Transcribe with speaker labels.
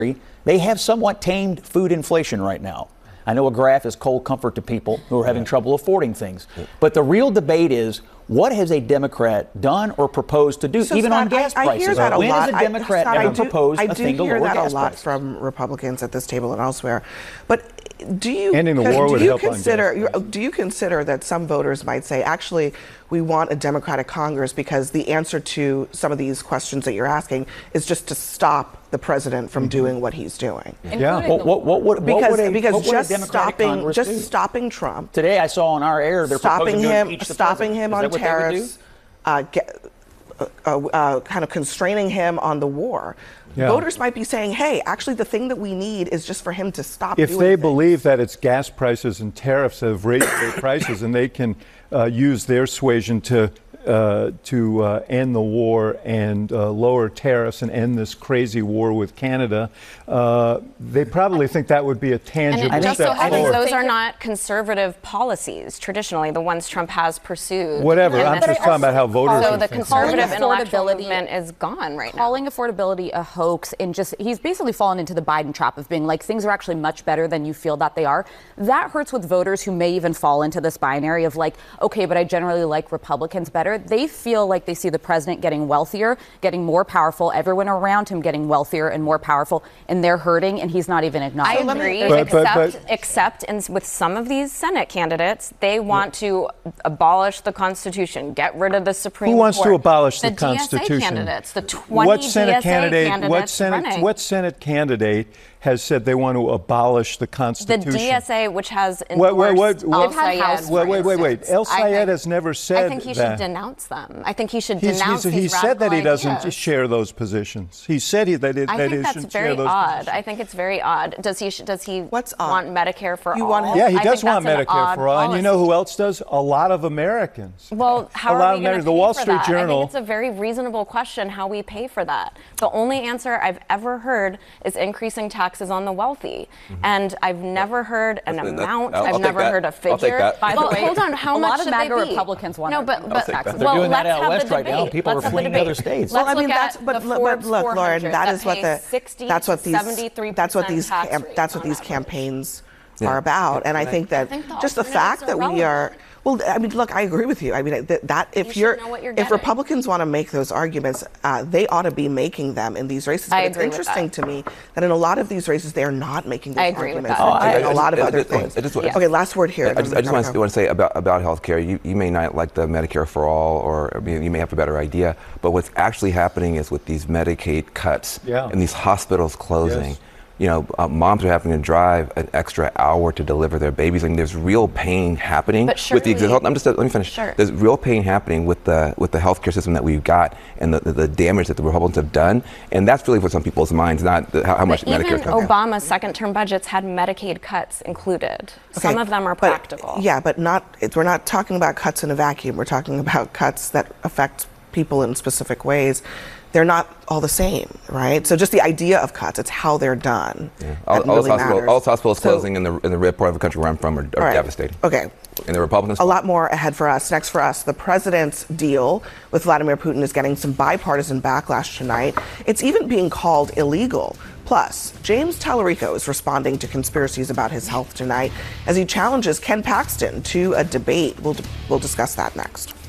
Speaker 1: they have somewhat tamed food inflation right now. I know a graph is cold comfort to people who are having trouble affording things. But the real debate is, what has a Democrat done or proposed to do,
Speaker 2: so
Speaker 1: even
Speaker 2: Scott,
Speaker 1: on gas prices?
Speaker 2: I hear that
Speaker 1: when
Speaker 2: a lot.
Speaker 1: has a Democrat ever proposed a thing to lower gas prices?
Speaker 2: I do hear that a lot from Republicans at this table and elsewhere. But do you consider that some voters might say, actually, we want a Democratic Congress because the answer to some of these questions that you're asking is just to stop the president from doing what he's doing?
Speaker 1: Yeah. Because
Speaker 2: just stopping Trump.
Speaker 1: Today I saw on our air they're
Speaker 2: stopping
Speaker 1: proposing
Speaker 2: him on tariffs, kind of constraining him on the war. Yeah. Voters might be saying, hey, actually the thing that we need is just for him to stop doing
Speaker 3: things. If they believe that it's gas prices and tariffs that have raised their prices, and they can use their suasion to end the war and lower tariffs and end this crazy war with Canada, they probably think that would be a tangible
Speaker 4: and
Speaker 3: step forward.
Speaker 4: Those are not conservative policies, traditionally, the ones Trump has pursued.
Speaker 3: Whatever, I'm just talking about how voters
Speaker 4: So the conservative intellectual movement is gone right now.
Speaker 5: Calling affordability a hoax, and he's basically fallen into the Biden trap of being like, things are actually much better than you feel that they are. That hurts with voters who may even fall into this binary of like, okay, but I generally like Republicans better. They feel like they see the president getting wealthier, getting more powerful, everyone around him getting wealthier and more powerful, and they're hurting, and he's not even acknowledging.
Speaker 4: I agree, except with some of these Senate candidates, they want to abolish the Constitution, get rid of the Supreme Court.
Speaker 3: Who wants to abolish the Constitution?
Speaker 4: DSA candidates, the 20 DSA candidates running.
Speaker 3: What Senate candidate has said they want to abolish the Constitution?
Speaker 4: The DSA, which has endorsed
Speaker 3: Wait. El Sayed has never said that.
Speaker 4: I think he should denounce them. I think he should denounce these
Speaker 3: He said that he doesn't
Speaker 4: ideas.
Speaker 3: Share those positions. He said that he shouldn't share those positions.
Speaker 4: I think that's very odd. I think it's very odd. Does he want Medicare for all?
Speaker 3: Yeah, he does want Medicare for all. And you know who else does? A lot of Americans.
Speaker 4: Well, how are we going to pay
Speaker 3: The Wall
Speaker 4: for
Speaker 3: Street
Speaker 4: that?
Speaker 3: Journal.
Speaker 4: I think it's a very reasonable question how we pay for that. The only answer I've ever heard is increasing taxes on the wealthy. And I've never heard an amount. I've never heard a figure.
Speaker 5: By the way,
Speaker 4: hold on. How much should
Speaker 5: a lot of
Speaker 4: they
Speaker 5: MAGA
Speaker 4: be?
Speaker 5: Republicans want
Speaker 4: No, but
Speaker 1: they're doing that out west right now. People are fleeing other states.
Speaker 2: Well, I mean, but look, Lauren, that's what these campaigns are about. And I think that just the fact that we are. Well, I mean, look, I agree with you. I mean, that if Republicans want to make those arguments, they ought to be making them in these races. But it's interesting to me that in a lot of these races, they are not making those arguments. A lot of other things. Okay, last word here.
Speaker 6: I just want to say about health care. You may not like the Medicare for all, or you may have a better idea, but what's actually happening is with these Medicaid cuts and these hospitals closing.
Speaker 3: Yes.
Speaker 6: You know, moms are having to drive an extra hour to deliver their babies, and there's real pain happening with the. Let me finish.
Speaker 4: Sure.
Speaker 6: There's real pain happening with the healthcare system that we've got, and the damage that the Republicans have done, and that's really what's on people's minds, not how much Medicare.
Speaker 4: Even Obama's second-term budgets had Medicaid cuts included.
Speaker 2: Okay,
Speaker 4: some of them are practical.
Speaker 2: But we're not talking about cuts in a vacuum. We're talking about cuts that affect people in specific ways. They're not all the same, right? So just the idea of cuts, it's how they're done.
Speaker 6: Yeah. All hospitals closing in the red part of the country where I'm from are devastating.
Speaker 2: Okay.
Speaker 6: And the Republicans.
Speaker 2: A lot more ahead for us. Next for us, the president's deal with Vladimir Putin is getting some bipartisan backlash tonight. It's even being called illegal. Plus, James Tallarico is responding to conspiracies about his health tonight as he challenges Ken Paxton to a debate. We'll discuss that next.